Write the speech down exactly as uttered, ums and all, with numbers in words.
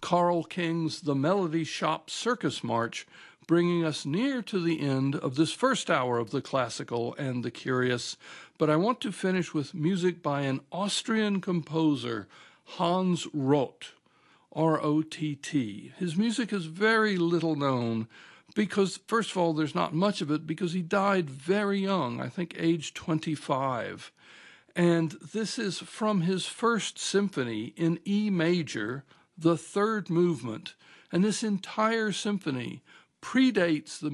Carl King's The Melody Shop Circus March, bringing us near to the end of this first hour of the classical and the curious. But I want to finish with music by an Austrian composer, Hans Roth, R O T T. His music is very little known because, first of all, there's not much of it because he died very young, I think age twenty-five. And this is from his first symphony in E major, the third movement. And this entire symphony predates the